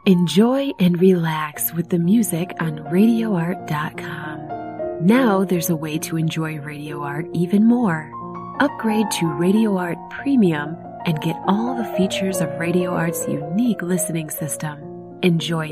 Enjoy and relax with the music on RadioArt.com. Now there's a way to enjoy Radio Art even more. Upgrade to Radio Art Premium and get all the features of Radio Art's unique listening system. Enjoy